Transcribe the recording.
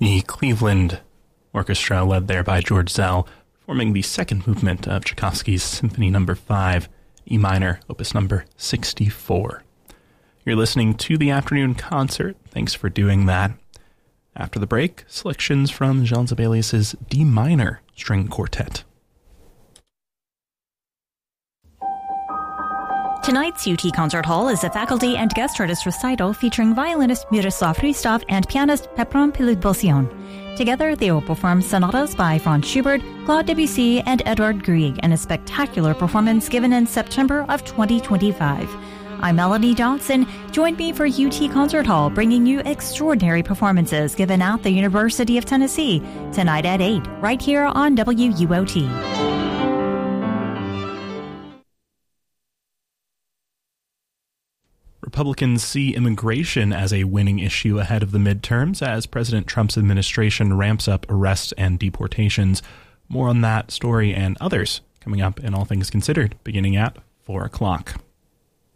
The Cleveland Orchestra, led there by George Zell, performing the second movement of Tchaikovsky's Symphony No. 5, E minor, opus number 64. You're listening to the afternoon concert. Thanks for doing that. After the break, selections from Jean Sibelius's D minor string quartet. Tonight's UT Concert Hall is a faculty and guest artist recital featuring violinist Miroslav Hristov and pianist Pepron Pilibosyan. Together, they will perform sonatas by Franz Schubert, Claude Debussy, and Edvard Grieg in a spectacular performance given in September of 2025. I'm Melanie Johnson. Join me for UT Concert Hall, bringing you extraordinary performances given at the University of Tennessee tonight at 8, right here on WUOT. Republicans see immigration as a winning issue ahead of the midterms as President Trump's administration ramps up arrests and deportations. More on that story and others coming up in All Things Considered, beginning at 4 o'clock.